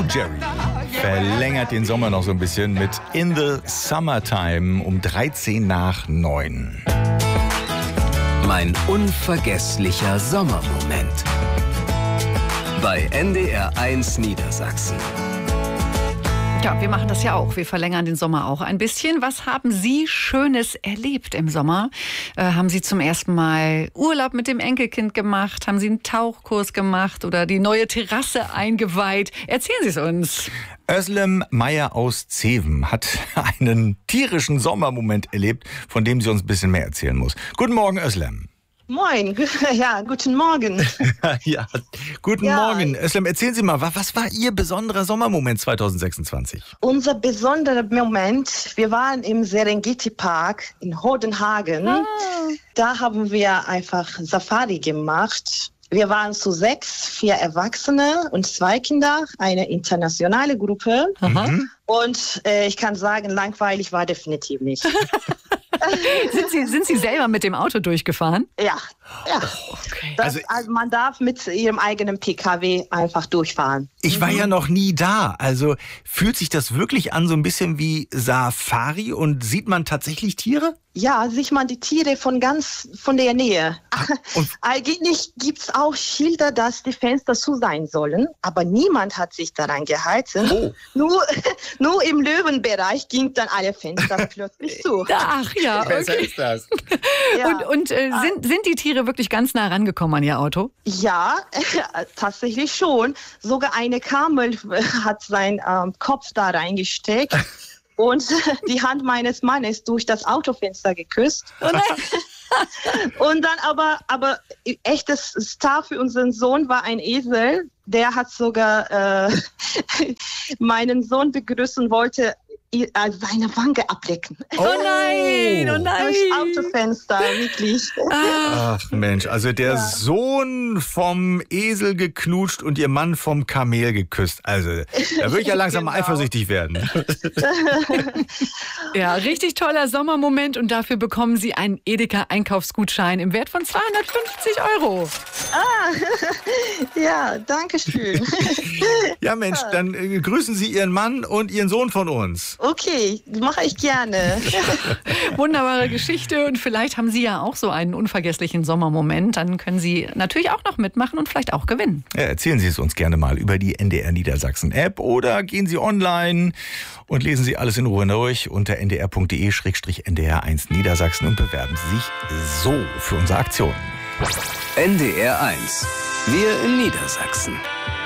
Jerry verlängert den Sommer noch so ein bisschen mit In the Summertime um 8:13. Mein unvergesslicher Sommermoment. Bei NDR 1 Niedersachsen. Ja, wir machen das ja auch. Wir verlängern den Sommer auch ein bisschen. Was haben Sie Schönes erlebt im Sommer? Haben Sie zum ersten Mal Urlaub mit dem Enkelkind gemacht? Haben Sie einen Tauchkurs gemacht oder die neue Terrasse eingeweiht? Erzählen Sie es uns. Özlem Meyer aus Zeven hat einen tierischen Sommermoment erlebt, von dem sie uns ein bisschen mehr erzählen muss. Guten Morgen, Özlem. Moin, ja, guten Morgen. Ja, guten Morgen. Özlem, erzählen Sie mal, was war Ihr besonderer Sommermoment 2026? Unser besonderer Moment, wir waren im Serengeti-Park in Hodenhagen. Da haben wir einfach Safari gemacht. Wir waren zu 6, 4 Erwachsene und 2 Kinder, eine internationale Gruppe. Und ich kann sagen, langweilig war definitiv nicht. Sind Sie selber mit dem Auto durchgefahren? Ja. Okay. Also man darf mit Ihrem eigenen PKW einfach durchfahren. Ich war ja noch nie da. Also fühlt sich das wirklich an so ein bisschen wie Safari und sieht man tatsächlich Tiere? Ja, sieht man die Tiere von der Nähe. Eigentlich gibt's auch Schilder, dass die Fenster zu sein sollen, aber niemand hat sich daran gehalten. Oh. Nur im Löwenbereich ging dann alle Fenster plötzlich zu. Ach ja, Besser okay. ist das. Ja. Und sind die Tiere wirklich ganz nah rangekommen an Ihr Auto? Ja, tatsächlich schon. Sogar eine Kamel hat seinen Kopf da reingesteckt. Und die Hand meines Mannes durch das Autofenster geküsst. Oh nein. Und dann aber echtes Star für unseren Sohn war ein Esel. Der hat sogar meinen Sohn begrüßen und wollte seine Wange ablecken. Oh nein, oh nein. Durchs Autofenster, wirklich. Ach Mensch, also der Sohn vom Esel geknutscht und ihr Mann vom Kamel geküsst. Also da würde ich ja langsam mal eifersüchtig werden. Ja, richtig toller Sommermoment und dafür bekommen Sie einen Edeka-Einkaufsgutschein im Wert von 250 €. Ja, danke schön. Ja Mensch, dann grüßen Sie Ihren Mann und Ihren Sohn von uns. Okay, mache ich gerne. Wunderbare Geschichte und vielleicht haben Sie ja auch so einen unvergesslichen Sommermoment. Dann können Sie natürlich auch noch mitmachen und vielleicht auch gewinnen. Ja, erzählen Sie es uns gerne mal über die NDR Niedersachsen App oder gehen Sie online und lesen Sie alles in Ruhe durch unter ndr.de/ndr1 Niedersachsen und bewerben Sie sich so für unsere Aktion. NDR 1. Wir in Niedersachsen.